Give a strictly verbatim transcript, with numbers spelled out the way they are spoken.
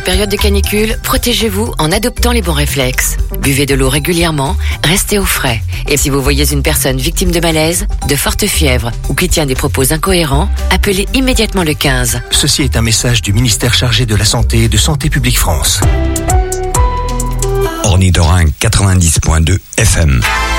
période de canicule, protégez-vous en adoptant les bons réflexes. Buvez de l'eau régulièrement, restez au frais. Et si vous voyez une personne victime de malaise, de forte fièvre ou qui tient des propos incohérents, appelez immédiatement le quinze. Ceci est un message du ministère chargé de la Santé et de Santé publique France. Ornithorynque quatre-vingt-dix point deux F M.